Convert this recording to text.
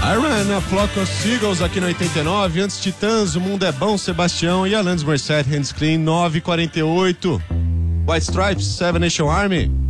Iron, a Flock of Seagulls aqui no 89, antes Titãs, O Mundo é Bom, Sebastião e Alanis Morissette, Hands Clean, 9:48. White Stripes, Seven Nation Army.